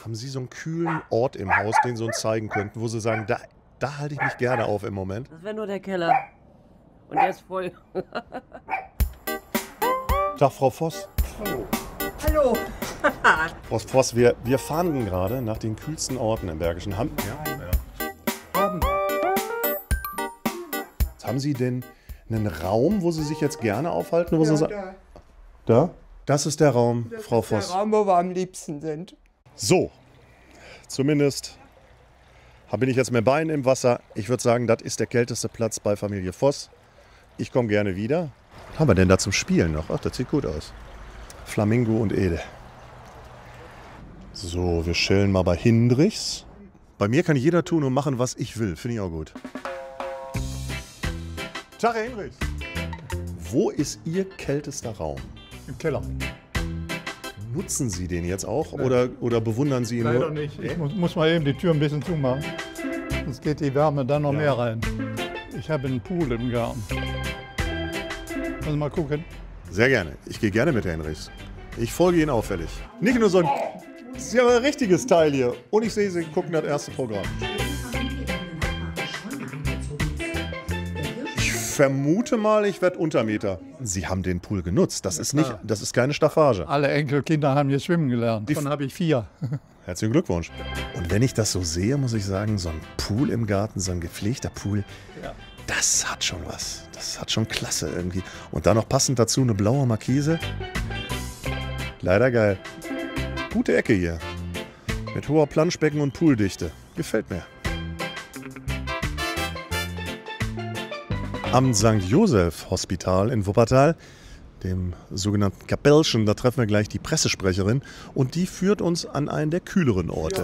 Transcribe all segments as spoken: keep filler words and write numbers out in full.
Haben Sie so einen kühlen Ort im Haus, den Sie uns zeigen könnten, wo Sie sagen, da, da halte ich mich gerne auf im Moment? Das wäre nur der Keller. Und der ist voll. Tag, Frau Voss. Hallo. Hallo. Frau Voss, wir, wir fahren gerade nach den kühlsten Orten im Bergischen Land. Ja, ja. Haben. Haben Sie denn einen Raum, wo Sie sich jetzt gerne aufhalten? Wo ja, Sie da. Da? Das ist der Raum, Das Frau ist Voss. der Raum, wo wir am liebsten sind. So, zumindest bin ich jetzt mit Beinen im Wasser. Ich würde sagen, das ist der kälteste Platz bei Familie Voss. Ich komme gerne wieder. Was haben wir denn da zum Spielen noch? Ach, das sieht gut aus. Flamingo und Ede. So, wir chillen mal bei Hindrichs. Bei mir kann jeder tun und machen, was ich will. Finde ich auch gut. Tag, Herr Hindrichs. Wo ist Ihr kältester Raum? Im Keller. Nutzen Sie den jetzt auch oder, oder bewundern Sie ihn Leider nur? nicht. Ich muss, muss mal eben die Tür ein bisschen zumachen. Sonst geht die Wärme dann noch Ja. mehr rein. Ich habe einen Pool im Garten. Wollen Sie mal gucken? Sehr gerne. Ich gehe gerne mit Herrn Hindrichs. Ich folge Ihnen auffällig. Nicht nur so ein, Sie haben ein richtiges Teil hier. Und ich sehe, Sie gucken das erste Programm. Ich vermute mal, ich werde Untermeter. Sie haben den Pool genutzt. Das ist, nicht, das ist keine Staffage. Alle Enkelkinder haben hier schwimmen gelernt. Davon habe ich vier. Herzlichen Glückwunsch. Und wenn ich das so sehe, muss ich sagen, so ein Pool im Garten, so ein gepflegter Pool, Ja. das hat schon was. Das hat schon Klasse irgendwie. Und dann noch passend dazu eine blaue Markise. Leider geil. Gute Ecke hier. Mit hoher Planschbecken und Pooldichte. Gefällt mir. Am Sankt Joseph Hospital in Wuppertal, dem sogenannten Kapellchen, da treffen wir gleich die Pressesprecherin und die führt uns an einen der kühleren Orte.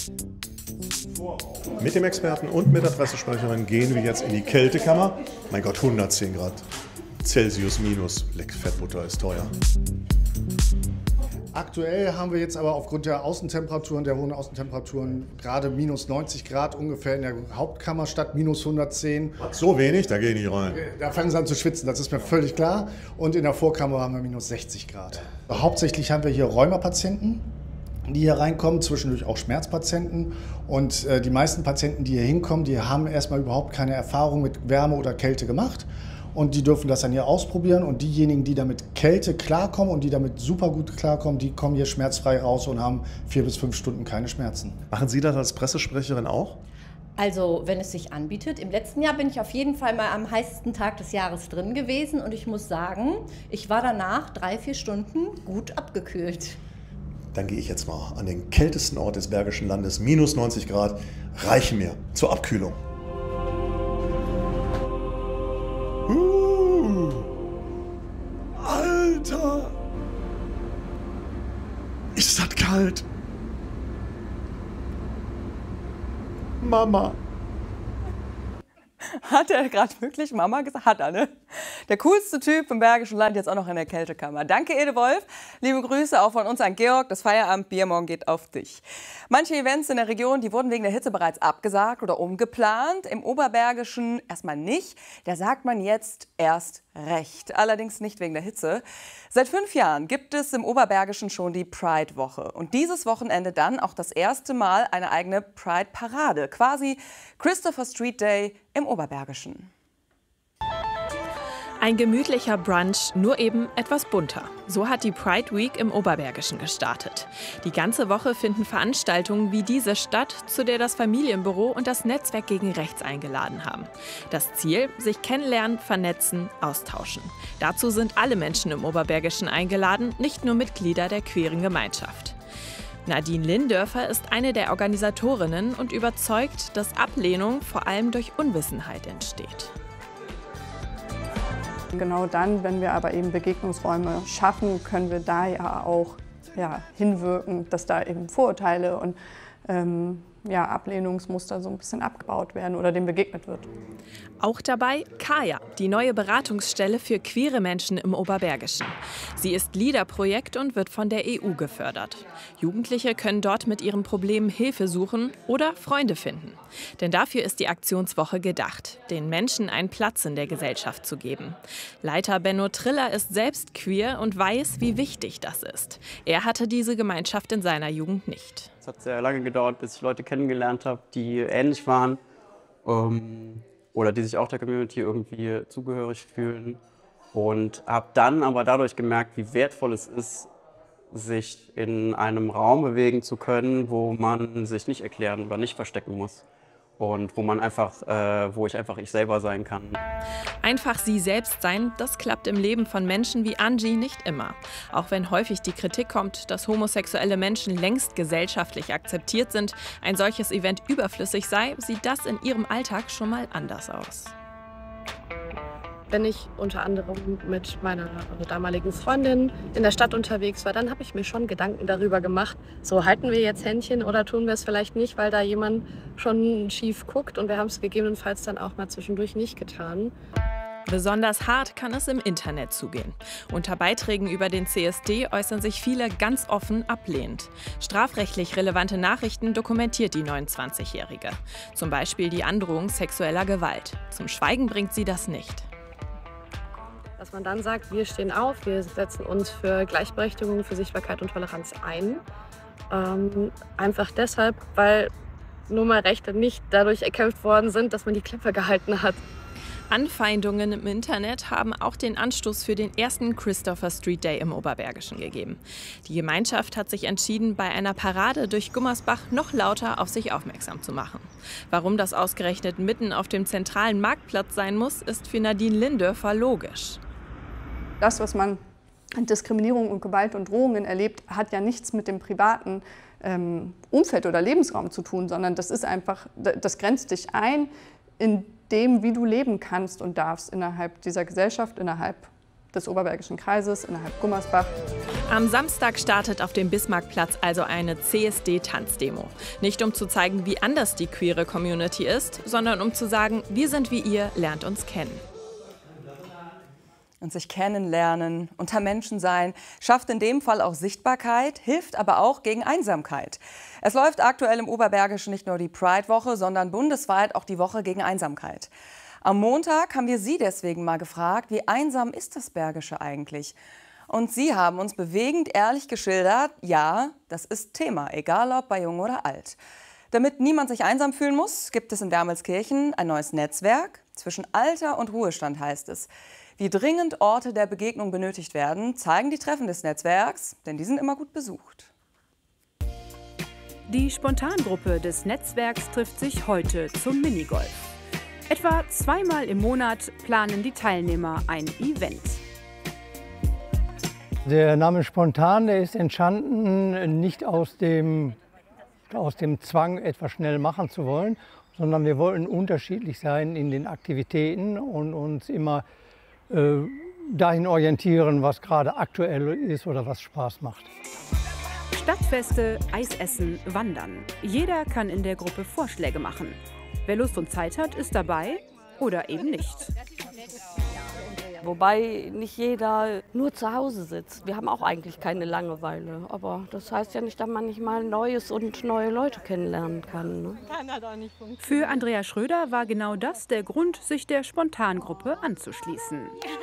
Mit dem Experten und mit der Pressesprecherin gehen wir jetzt in die Kältekammer. Mein Gott, hundertzehn Grad Celsius minus. Leck, Fettbutter ist teuer. Aktuell haben wir jetzt aber aufgrund der Außentemperaturen, der hohen Außentemperaturen, gerade minus neunzig Grad ungefähr in der Hauptkammer statt minus hundertzehn. So wenig, da gehe ich nicht rein. Da fangen sie an zu schwitzen, das ist mir völlig klar. Und in der Vorkammer haben wir minus sechzig Grad. Hauptsächlich haben wir hier Rheumapatienten, die hier reinkommen, zwischendurch auch Schmerzpatienten. Und äh, die meisten Patienten, die hier hinkommen, die haben erstmal überhaupt keine Erfahrung mit Wärme oder Kälte gemacht. Und die dürfen das dann hier ausprobieren. Und diejenigen, die damit Kälte klarkommen und die damit super gut klarkommen, die kommen hier schmerzfrei raus und haben vier bis fünf Stunden keine Schmerzen. Machen Sie das als Pressesprecherin auch? Also, wenn es sich anbietet. Im letzten Jahr bin ich auf jeden Fall mal am heißesten Tag des Jahres drin gewesen. Und ich muss sagen, ich war danach drei, vier Stunden gut abgekühlt. Dann gehe ich jetzt mal an den kältesten Ort des Bergischen Landes. Minus neunzig Grad reichen mir zur Abkühlung. Uh, Alter! Ist das kalt? Mama! Hat er gerade wirklich Mama gesagt? Hat er, ne? Der coolste Typ im Bergischen Land, jetzt auch noch in der Kältekammer. Danke, Ede Wolf. Liebe Grüße auch von uns an Georg. Das Feierabendbier morgen geht auf dich. Manche Events in der Region, die wurden wegen der Hitze bereits abgesagt oder umgeplant. Im Oberbergischen erstmal nicht. Da sagt man jetzt erst recht. Allerdings nicht wegen der Hitze. Seit fünf Jahren gibt es im Oberbergischen schon die Pride-Woche. Und dieses Wochenende dann auch das erste Mal eine eigene Pride-Parade. Quasi Christopher Street Day im Oberbergischen. Ein gemütlicher Brunch, nur eben etwas bunter. So hat die Pride Week im Oberbergischen gestartet. Die ganze Woche finden Veranstaltungen wie diese statt, zu der das Familienbüro und das Netzwerk gegen Rechts eingeladen haben. Das Ziel: sich kennenlernen, vernetzen, austauschen. Dazu sind alle Menschen im Oberbergischen eingeladen, nicht nur Mitglieder der queeren Gemeinschaft. Nadine Lindörfer ist eine der Organisatorinnen und überzeugt, dass Ablehnung vor allem durch Unwissenheit entsteht. Genau dann, wenn wir aber eben Begegnungsräume schaffen, können wir da ja auch ja, hinwirken, dass da eben Vorurteile und ähm, ja, Ablehnungsmuster so ein bisschen abgebaut werden oder dem begegnet wird. Auch dabei Kaya, die neue Beratungsstelle für queere Menschen im Oberbergischen. Sie ist LEADER-Projekt und wird von der E U gefördert. Jugendliche können dort mit ihren Problemen Hilfe suchen oder Freunde finden. Denn dafür ist die Aktionswoche gedacht, den Menschen einen Platz in der Gesellschaft zu geben. Leiter Benno Triller ist selbst queer und weiß, wie wichtig das ist. Er hatte diese Gemeinschaft in seiner Jugend nicht. Es hat sehr lange gedauert, bis ich Leute kennengelernt habe, die ähnlich waren ähm, oder die sich auch der Community irgendwie zugehörig fühlen. Und habe dann aber dadurch gemerkt, wie wertvoll es ist, sich in einem Raum bewegen zu können, wo man sich nicht erklären oder nicht verstecken muss. Und wo man einfach, äh, wo ich einfach ich selber sein kann. Einfach sie selbst sein, das klappt im Leben von Menschen wie Angie nicht immer. Auch wenn häufig die Kritik kommt, dass homosexuelle Menschen längst gesellschaftlich akzeptiert sind, ein solches Event überflüssig sei, sieht das in ihrem Alltag schon mal anders aus. Wenn ich unter anderem mit meiner damaligen Freundin in der Stadt unterwegs war, dann habe ich mir schon Gedanken darüber gemacht, so halten wir jetzt Händchen oder tun wir es vielleicht nicht, weil da jemand schon schief guckt, und wir haben es gegebenenfalls dann auch mal zwischendurch nicht getan. Besonders hart kann es im Internet zugehen. Unter Beiträgen über den C S D äußern sich viele ganz offen ablehnend. Strafrechtlich relevante Nachrichten dokumentiert die neunundzwanzigjährige. Zum Beispiel die Androhung sexueller Gewalt. Zum Schweigen bringt sie das nicht. Dass man dann sagt, wir stehen auf, wir setzen uns für Gleichberechtigung, für Sichtbarkeit und Toleranz ein. Ähm, einfach deshalb, weil nur mal Rechte nicht dadurch erkämpft worden sind, dass man die Klappe gehalten hat. Anfeindungen im Internet haben auch den Anstoß für den ersten Christopher Street Day im Oberbergischen gegeben. Die Gemeinschaft hat sich entschieden, bei einer Parade durch Gummersbach noch lauter auf sich aufmerksam zu machen. Warum das ausgerechnet mitten auf dem zentralen Marktplatz sein muss, ist für Nadine Lindörfer logisch. Das, was man an Diskriminierung und Gewalt und Drohungen erlebt, hat ja nichts mit dem privaten ähm, Umfeld oder Lebensraum zu tun, sondern das ist einfach, das grenzt dich ein in dem, wie du leben kannst und darfst innerhalb dieser Gesellschaft, innerhalb des Oberbergischen Kreises, innerhalb Gummersbach. Am Samstag startet auf dem Bismarckplatz also eine C S D-Tanzdemo. Nicht um zu zeigen, wie anders die queere Community ist, sondern um zu sagen, wir sind wie ihr, lernt uns kennen. Und sich kennenlernen, unter Menschen sein, schafft in dem Fall auch Sichtbarkeit, hilft aber auch gegen Einsamkeit. Es läuft aktuell im Oberbergischen nicht nur die Pride-Woche, sondern bundesweit auch die Woche gegen Einsamkeit. Am Montag haben wir Sie deswegen mal gefragt, wie einsam ist das Bergische eigentlich? Und Sie haben uns bewegend ehrlich geschildert, ja, das ist Thema, egal ob bei jung oder alt. Damit niemand sich einsam fühlen muss, gibt es in Wermelskirchen ein neues Netzwerk. Zwischen Alter und Ruhestand heißt es. Wie dringend Orte der Begegnung benötigt werden, zeigen die Treffen des Netzwerks, denn die sind immer gut besucht. Die Spontangruppe des Netzwerks trifft sich heute zum Minigolf. Etwa zweimal im Monat planen die Teilnehmer ein Event. Der Name Spontan, der ist entstanden nicht aus dem, aus dem Zwang, etwas schnell machen zu wollen, sondern wir wollten unterschiedlich sein in den Aktivitäten und uns immer äh, dahin orientieren, was gerade aktuell ist oder was Spaß macht. Stadtfeste, Eisessen, Wandern. Jeder kann in der Gruppe Vorschläge machen. Wer Lust und Zeit hat, ist dabei oder eben nicht. Wobei nicht jeder nur zu Hause sitzt. Wir haben auch eigentlich keine Langeweile. Aber das heißt ja nicht, dass man nicht mal Neues und neue Leute kennenlernen kann. Ne? Für Andrea Schröder war genau das der Grund, sich der Spontangruppe anzuschließen.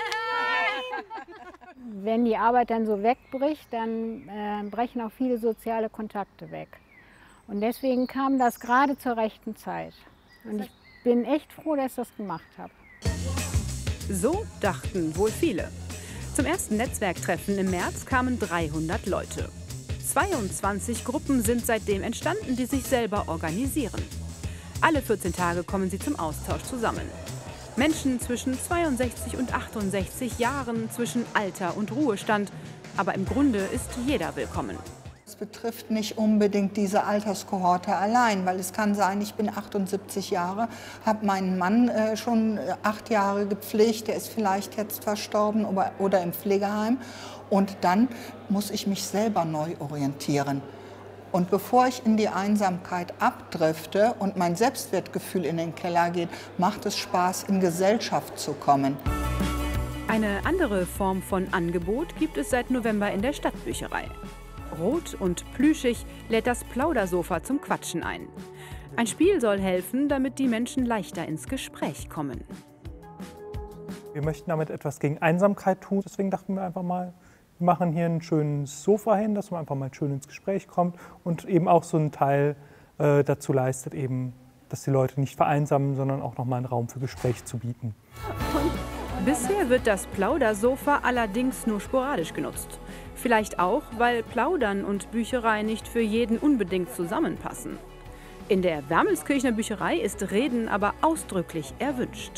Wenn die Arbeit dann so wegbricht, dann äh, brechen auch viele soziale Kontakte weg. Und deswegen kam das gerade zur rechten Zeit. Und ich bin echt froh, dass ich das gemacht habe. So dachten wohl viele. Zum ersten Netzwerktreffen im März kamen dreihundert Leute. zweiundzwanzig Gruppen sind seitdem entstanden, die sich selber organisieren. Alle vierzehn Tage kommen sie zum Austausch zusammen. Menschen zwischen zweiundsechzig und achtundsechzig Jahren, zwischen Alter und Ruhestand. Aber im Grunde ist jeder willkommen. Es betrifft nicht unbedingt diese Alterskohorte allein, weil es kann sein, ich bin achtundsiebzig Jahre, habe meinen Mann äh, schon acht Jahre gepflegt, der ist vielleicht jetzt verstorben oder, oder im Pflegeheim. Und dann muss ich mich selber neu orientieren. Und bevor ich in die Einsamkeit abdrifte und mein Selbstwertgefühl in den Keller geht, macht es Spaß, in Gesellschaft zu kommen. Eine andere Form von Angebot gibt es seit November in der Stadtbücherei. Rot und plüschig lädt das Plaudersofa zum Quatschen ein. Ein Spiel soll helfen, damit die Menschen leichter ins Gespräch kommen. Wir möchten damit etwas gegen Einsamkeit tun. Deswegen dachten wir einfach mal, wir machen hier ein schönes Sofa hin, dass man einfach mal schön ins Gespräch kommt und eben auch so einen Teil äh, dazu leistet, eben, dass die Leute nicht vereinsamen, sondern auch noch mal einen Raum für Gespräch zu bieten. Bisher wird das Plaudersofa allerdings nur sporadisch genutzt. Vielleicht auch, weil Plaudern und Bücherei nicht für jeden unbedingt zusammenpassen. In der Wermelskirchener Bücherei ist Reden aber ausdrücklich erwünscht.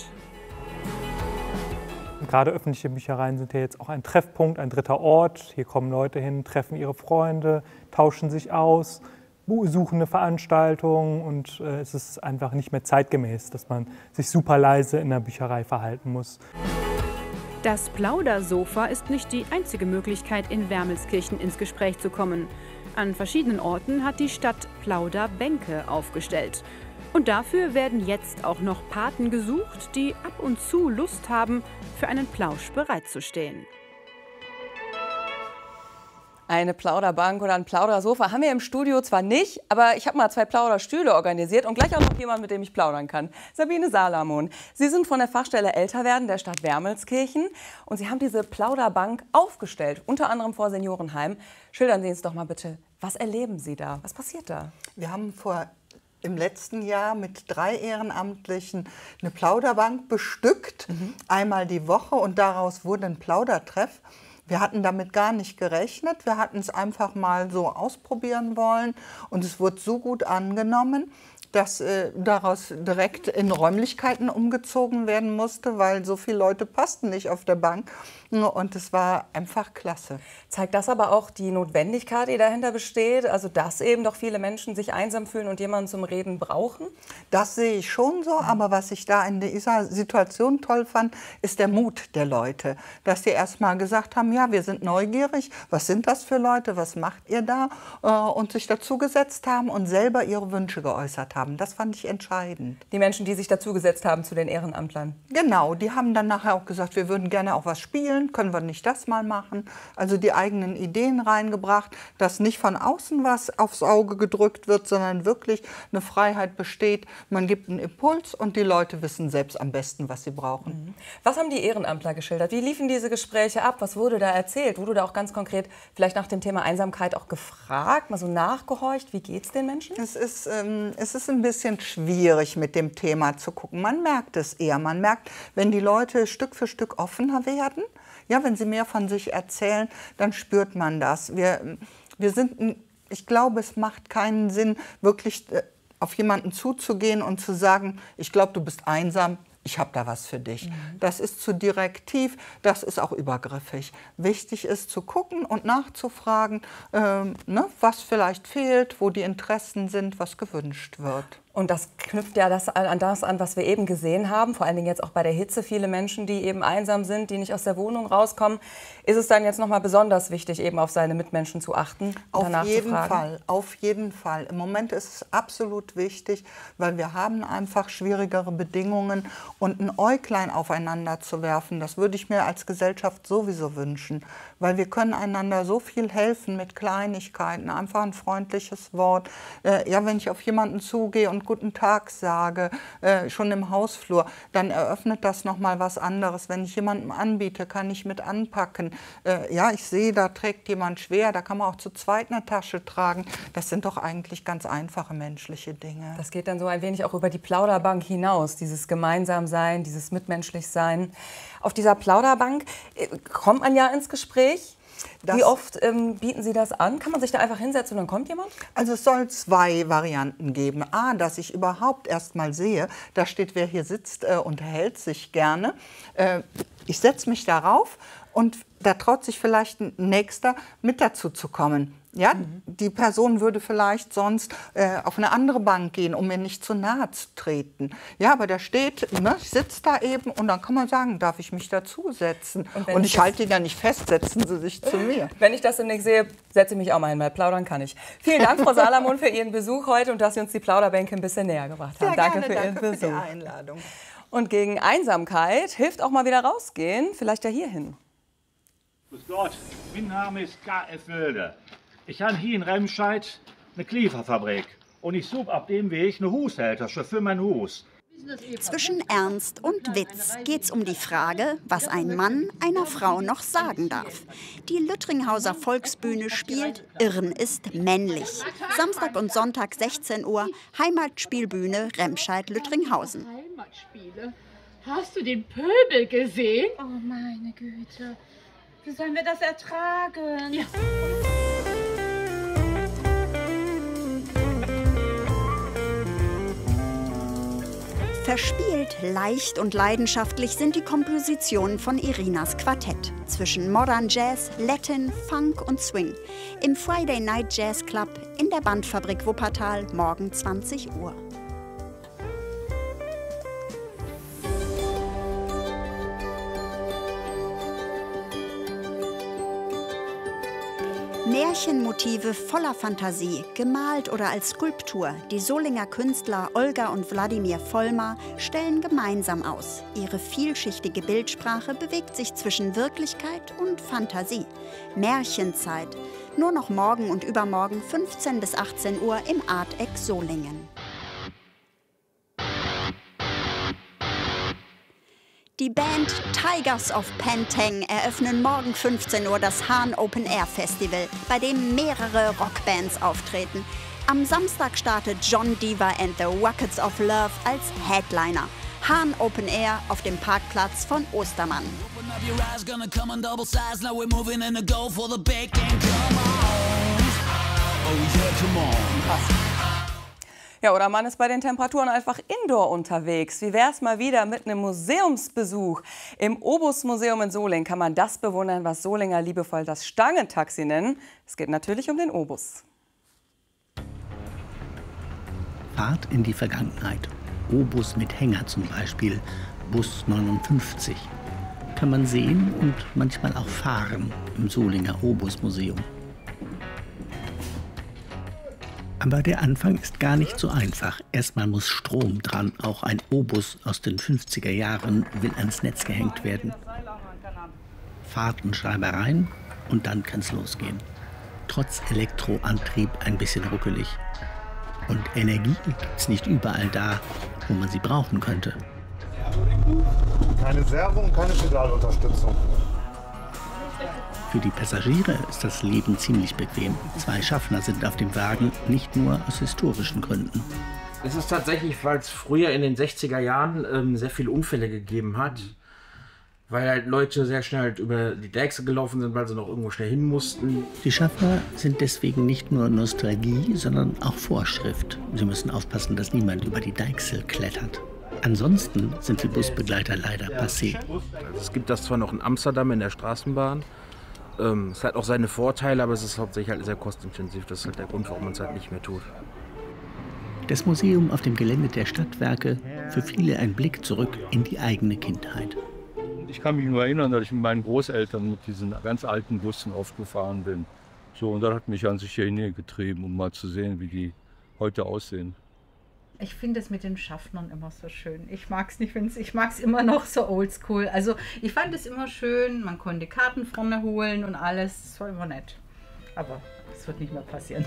Gerade öffentliche Büchereien sind ja jetzt auch ein Treffpunkt, ein dritter Ort. Hier kommen Leute hin, treffen ihre Freunde, tauschen sich aus, suchen eine Veranstaltung und äh, es ist einfach nicht mehr zeitgemäß, dass man sich super leise in der Bücherei verhalten muss. Das Plaudersofa ist nicht die einzige Möglichkeit, in Wermelskirchen ins Gespräch zu kommen. An verschiedenen Orten hat die Stadt Plauderbänke aufgestellt. Und dafür werden jetzt auch noch Paten gesucht, die ab und zu Lust haben, für einen Plausch bereitzustehen. Eine Plauderbank oder ein Plaudersofa haben wir im Studio zwar nicht, aber ich habe mal zwei Plauderstühle organisiert und gleich auch noch jemand, mit dem ich plaudern kann. Sabine Salamon. Sie sind von der Fachstelle Älterwerden der Stadt Wermelskirchen und Sie haben diese Plauderbank aufgestellt, unter anderem vor Seniorenheim. Schildern Sie uns doch mal bitte, was erleben Sie da? Was passiert da? Wir haben vor im letzten Jahr mit drei Ehrenamtlichen eine Plauderbank bestückt, mhm. einmal die Woche, und daraus wurde ein Plaudertreff. Wir hatten damit gar nicht gerechnet, wir hatten es einfach mal so ausprobieren wollen und es wurde so gut angenommen, dass äh, daraus direkt in Räumlichkeiten umgezogen werden musste, weil so viele Leute passten nicht auf der Bank. Und es war einfach klasse. Zeigt das aber auch die Notwendigkeit, die dahinter besteht? Also dass eben doch viele Menschen sich einsam fühlen und jemanden zum Reden brauchen? Das sehe ich schon so, aber was ich da in dieser Situation toll fand, ist der Mut der Leute. Dass die erst mal gesagt haben, ja, wir sind neugierig, was sind das für Leute, was macht ihr da? Und sich dazugesetzt haben und selber ihre Wünsche geäußert haben. Das fand ich entscheidend. Die Menschen, die sich dazugesetzt haben zu den Ehrenamtlern? Genau, die haben dann nachher auch gesagt, wir würden gerne auch was spielen. Können wir nicht das mal machen? Also die eigenen Ideen reingebracht, dass nicht von außen was aufs Auge gedrückt wird, sondern wirklich eine Freiheit besteht. Man gibt einen Impuls und die Leute wissen selbst am besten, was sie brauchen. Was haben die Ehrenamtler geschildert? Wie liefen diese Gespräche ab? Was wurde da erzählt? Wurde da auch ganz konkret vielleicht nach dem Thema Einsamkeit auch gefragt, mal so nachgehorcht? Wie geht es den Menschen? Es ist, ähm, es ist ein bisschen schwierig, mit dem Thema zu gucken. Man merkt es eher. Man merkt, wenn die Leute Stück für Stück offener werden, ja, wenn sie mehr von sich erzählen, dann spürt man das. Wir, wir sind, ich glaube, es macht keinen Sinn, wirklich auf jemanden zuzugehen und zu sagen, ich glaube, du bist einsam, ich habe da was für dich. Mhm. Das ist zu direktiv, das ist auch übergriffig. Wichtig ist zu gucken und nachzufragen, ähm, ne, was vielleicht fehlt, wo die Interessen sind, was gewünscht wird. Und das knüpft ja das an das an, was wir eben gesehen haben, vor allen Dingen jetzt auch bei der Hitze. Viele Menschen, die eben einsam sind, die nicht aus der Wohnung rauskommen. Ist es dann jetzt noch mal besonders wichtig, eben auf seine Mitmenschen zu achten? Auf jeden Fall, auf jeden Fall. Im Moment ist es absolut wichtig, weil wir haben einfach schwierigere Bedingungen. Und ein Äuglein aufeinander zu werfen, das würde ich mir als Gesellschaft sowieso wünschen. Weil wir können einander so viel helfen mit Kleinigkeiten, einfach ein freundliches Wort. Äh, ja, wenn ich auf jemanden zugehe und guten Tag sage, äh, schon im Hausflur, dann eröffnet das noch mal was anderes. Wenn ich jemandem anbiete, kann ich mit anpacken. Äh, ja, ich sehe, da trägt jemand schwer, da kann man auch zu zweit eine Tasche tragen. Das sind doch eigentlich ganz einfache menschliche Dinge. Das geht dann so ein wenig auch über die Plauderbank hinaus, dieses Gemeinsamsein, dieses Mitmenschlichsein. Auf dieser Plauderbank äh, kommt man ja ins Gespräch. Das Wie oft ähm, bieten Sie das an? Kann man sich da einfach hinsetzen und dann kommt jemand? Also es soll zwei Varianten geben. A, dass ich überhaupt erst mal sehe, da steht, wer hier sitzt, äh, unterhält sich gerne. Äh, ich setze mich darauf und da traut sich vielleicht ein Nächster mit dazu zu kommen. Ja, die Person würde vielleicht sonst äh, auf eine andere Bank gehen, um mir nicht zu nahe zu treten. Ja, aber der steht, ne, sitzt da eben und dann kann man sagen, darf ich mich dazusetzen? Und, und ich, ich halte ihn ja nicht fest, setzen Sie sich zu mir. Wenn ich das demnächst sehe, setze ich mich auch mal hin, weil plaudern kann ich. Vielen Dank, Frau Salamon, für Ihren Besuch heute und dass Sie uns die Plauderbänke ein bisschen näher gebracht haben. Sehr Danke gerne, für danke Ihren für Besuch. die Einladung. Und gegen Einsamkeit hilft auch mal wieder rausgehen, vielleicht ja hierhin. Grüß Gott, mein Name ist K F Wölde. Ich habe hier in Remscheid eine Klieferfabrik und ich suche auf dem Weg eine Haushältersche für mein Haus. Zwischen Ernst und Witz geht's um die Frage, was ein Mann einer Frau noch sagen darf. Die Lüttringhauser Volksbühne spielt Irren ist männlich. Samstag und Sonntag sechzehn Uhr, Heimatspielbühne Remscheid-Lüttringhausen. Heimatspiele? Hast du den Pöbel gesehen? Oh meine Güte, wie sollen wir das ertragen? Ja. Verspielt, leicht und leidenschaftlich sind die Kompositionen von Irinas Quartett. Zwischen Modern Jazz, Latin, Funk und Swing. Im Friday Night Jazz Club in der Bandfabrik Wuppertal, morgen zwanzig Uhr. Märchenmotive voller Fantasie, gemalt oder als Skulptur. Die Solinger Künstler Olga und Wladimir Vollmar stellen gemeinsam aus. Ihre vielschichtige Bildsprache bewegt sich zwischen Wirklichkeit und Fantasie. Märchenzeit. Nur noch morgen und übermorgen fünfzehn bis achtzehn Uhr im Artex Solingen. Die Band Tigers of Pantang eröffnen morgen fünfzehn Uhr das Hahn Open Air Festival, bei dem mehrere Rockbands auftreten. Am Samstag startet John Diva and the Rockets of Love als Headliner. Hahn Open Air auf dem Parkplatz von Ostermann. Ja, oder man ist bei den Temperaturen einfach indoor unterwegs. Wie wär's mal wieder mit einem Museumsbesuch? Im Obus-Museum in Solingen kann man das bewundern, was Solinger liebevoll das Stangentaxi nennen. Es geht natürlich um den Obus. Fahrt in die Vergangenheit. Obus mit Hänger zum Beispiel, Bus neunundfünfzig. Kann man sehen und manchmal auch fahren im Solinger Obus-Museum. Aber der Anfang ist gar nicht so einfach. Erstmal muss Strom dran. Auch ein Obus aus den fünfziger Jahren will ans Netz gehängt werden. Fahrtenschreibereien und dann kann's losgehen. Trotz Elektroantrieb ein bisschen ruckelig. Und Energie gibt's nicht überall da, wo man sie brauchen könnte. Keine Servo und keine Pedalunterstützung. Für die Passagiere ist das Leben ziemlich bequem. Zwei Schaffner sind auf dem Wagen, nicht nur aus historischen Gründen. Es ist tatsächlich, weil es früher in den sechziger Jahren ähm, sehr viele Unfälle gegeben hat. Weil halt Leute sehr schnell halt über die Deichsel gelaufen sind, weil sie noch irgendwo schnell hin mussten. Die Schaffner sind deswegen nicht nur Nostalgie, sondern auch Vorschrift. Sie müssen aufpassen, dass niemand über die Deichsel klettert. Ansonsten sind die Busbegleiter leider passé. Also es gibt das zwar noch in Amsterdam in der Straßenbahn. Ähm, es hat auch seine Vorteile, aber es ist hauptsächlich halt sehr kostintensiv. Das ist halt der Grund, warum man es halt nicht mehr tut. Das Museum auf dem Gelände der Stadtwerke, für viele ein Blick zurück in die eigene Kindheit. Ich kann mich nur erinnern, dass ich mit meinen Großeltern mit diesen ganz alten Bussen aufgefahren bin. So, und das hat mich an sich hier hingetrieben, um mal zu sehen, wie die heute aussehen. Ich finde es mit den Schaffnern immer so schön. Ich mag es nicht, wenn's, ich mag es immer noch so oldschool. Also ich fand es immer schön, man konnte Karten vorne holen und alles. Das war immer nett. Aber es wird nicht mehr passieren.